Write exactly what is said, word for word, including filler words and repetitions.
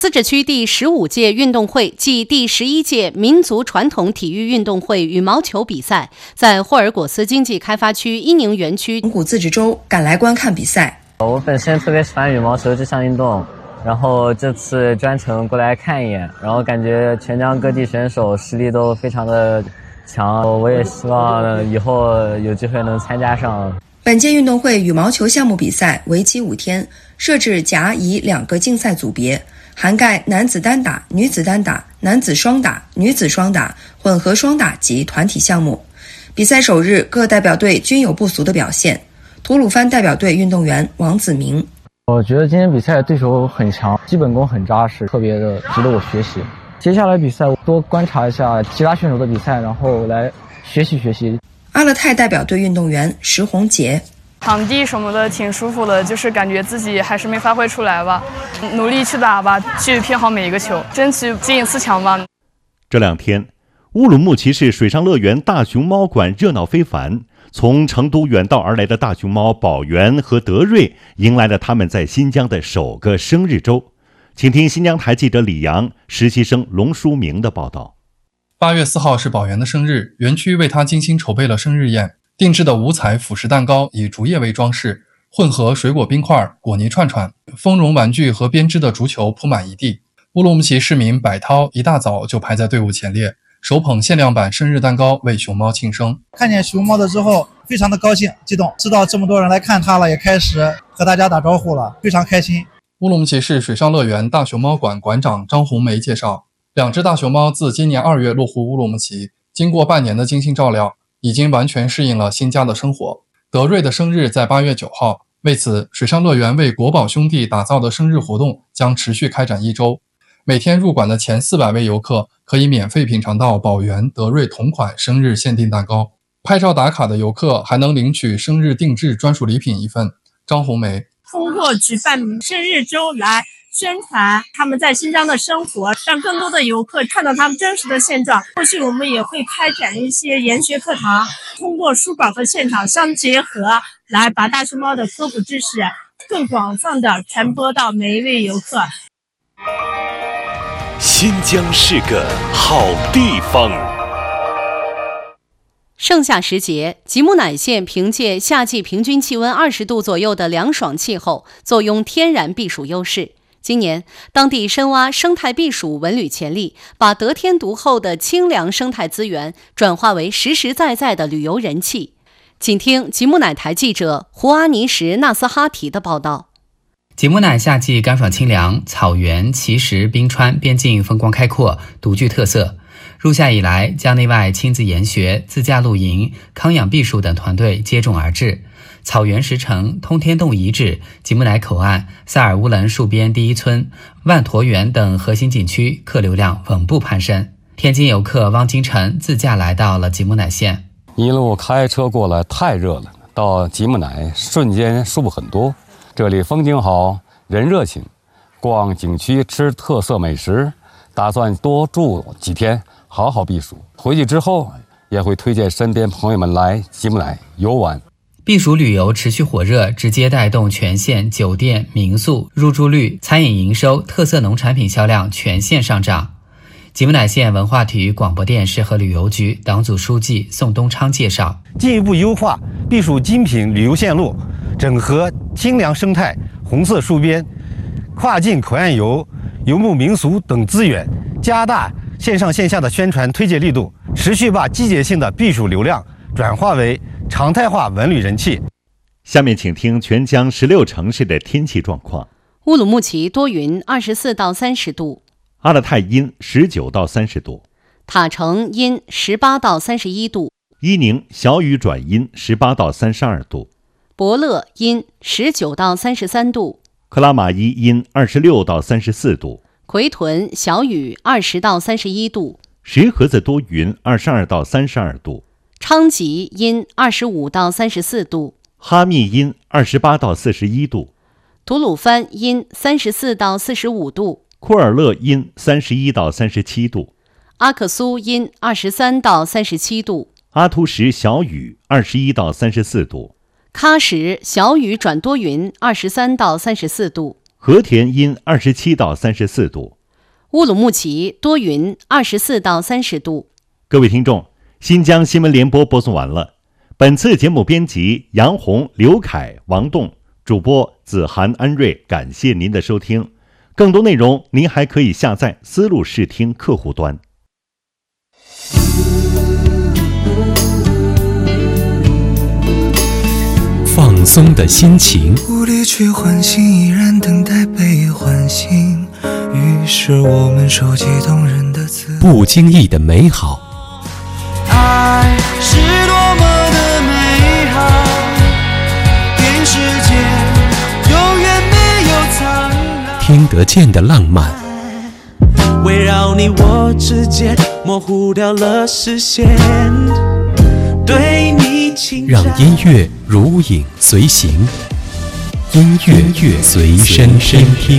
自治区第十五届运动会暨第十一届民族传统体育运动会羽毛球比赛在霍尔果斯经济开发区伊宁园区蒙古自治州赶来观看比赛。 我本身特别喜欢羽毛球这项运动，然后这次专程过来看一眼，然后感觉全疆各地选手实力都非常的强，我也希望以后有机会能参加上。 本届运动会羽毛球项目比赛为期五天，设置甲乙两个竞赛组别，涵盖男子单打、女子单打、男子双打、女子双打、混合双打及团体项目。比赛首日，各代表队均有不俗的表现。吐鲁番代表队运动员王子明： 我觉得今天比赛对手很强，基本功很扎实，特别的值得我学习。接下来比赛我多观察一下其他选手的比赛，然后来学习学习。 阿勒泰代表队运动员石红杰： 场地什么的挺舒服的，就是感觉自己还是没发挥出来吧，努力去打吧，去拼好每一个球，争取进一次强吧。 这两天，乌鲁木齐市水上乐园大熊猫馆热闹非凡，从成都远道而来的大熊猫宝源和德瑞迎来了他们在新疆的首个生日周。请听新疆台记者李阳、实习生龙书明的报道。 八月四号是宝源的生日，园区为他精心筹备了生日宴，定制的五彩辅食蛋糕以竹叶为装饰，混合水果冰块、果泥串串、丰绒玩具和编织的竹球铺满一地。乌鲁木齐市民百涛一大早就排在队伍前列，手捧限量版生日蛋糕为熊猫庆生。 看见熊猫的之后非常的高兴激动，知道这么多人来看它了，也开始和大家打招呼了，非常开心。 乌鲁木齐市水上乐园大熊猫馆馆长张红梅介绍，两只大熊猫自今年二月落户乌鲁木齐，经过半年的精心照料，已经完全适应了新家的生活。德瑞的生日在八月九号，为此水上乐园为国宝兄弟打造的生日活动将持续开展一周。每天入馆的前四百位游客可以免费品尝到宝源、德瑞同款生日限定蛋糕，拍照打卡的游客还能领取生日定制专属礼品一份。张红梅： 通过举办生日周来宣传他们在新疆的生活，让更多的游客看到他们真实的现状。后续我们也会开展一些研学课堂，通过书稿和现场相结合，来把大熊猫的科普知识更广泛的传播到每一位游客。 新疆是个好地方。 盛夏时节，吉木乃县凭借夏季平均气温二十度左右的凉爽气候，坐拥天然避暑优势。今年，当地深挖生态避暑文旅潜力，把得天独厚的清凉生态资源转化为实实在在的旅游人气。请听吉木乃台记者胡阿尼什纳斯哈提的报道。 吉木乃夏季干爽清凉，草原、奇石、冰川边境风光开阔，独具特色。入夏以来，将内外亲子研学、自驾露营、康养避暑等团队接踵而至。草原石城、通天洞遗址、吉木乃口岸、萨尔乌伦戍边第一村、万陀园等核心景区客流量稳步攀升。天津游客汪金城自驾来到了吉木乃县， 一路开车过来太热了，到吉木乃瞬间舒服很多。这里风景好，人热情，逛景区吃特色美食，打算多住几天，好好避暑。回去之后也会推荐身边朋友们来吉木乃游玩。 避暑旅游持续火热，直接带动全县酒店、民宿入住率、餐饮营收、特色农产品销量全线上涨。吉木乃县文化体育广播电视和旅游局党组书记宋东昌介绍， 进一步优化避暑精品旅游线路，整合清凉生态、红色戍边、跨境口岸游、游牧民俗等资源，加大线上线下的宣传推介力度，持续把季节性的避暑流量转化为常态化文旅人气。 下面请听全疆十六城市的天气状况。 乌鲁木齐多云，二十四到三十度； 阿勒泰阴，十九到三十度； 塔城阴，十八到三十一度； 伊宁小雨转阴，十八到三十二度； 博乐阴，十九到三十三度； 克拉玛依阴，二十六到三十四度； 奎屯小雨，二十到三十一度； 石河子多云，二十二到三十二度； 昌吉阴，二十五到三十四度； 哈密阴，二十八到四十一度； 吐鲁番阴，三十四到四十五度； 库尔勒阴，三十一到三十七度； 阿克苏阴，二十三到三十七度； 阿图什小雨，二十一到三十四度； 喀什小雨转多云，二十三到三十四度； 和田阴二十七到三十四度， 乌鲁木齐多云二十四到三十度。 各位听众，新疆新闻联播播送完了。本次节目编辑杨红、刘凯、王栋，主播子涵、安瑞，感谢您的收听。更多内容您还可以下载思路视听客户端。 放松的心情， 无力去唤醒，依然等待被唤醒。于是我们收集动人的词， 不经意的美好。 爱是多么的美好，全世界永远没有苍老。 听得见的浪漫， 围绕你我之间，模糊掉了视线。对你轻， 让音乐如影随形，音乐随身听。